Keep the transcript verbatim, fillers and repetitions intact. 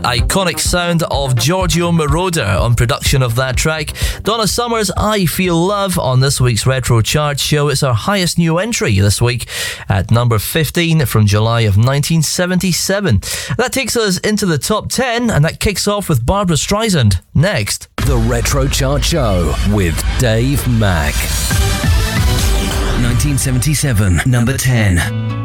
Iconic sound of Giorgio Moroder on production of that track. Donna Summer's I Feel Love on this week's Retro Chart show. It's our highest new entry this week at number fifteen from July of nineteen seventy-seven. That takes us into the top ten, and that kicks off with Barbra Streisand next. The Retro Chart Show with Dave Mack. nineteen seventy-seven, number ten.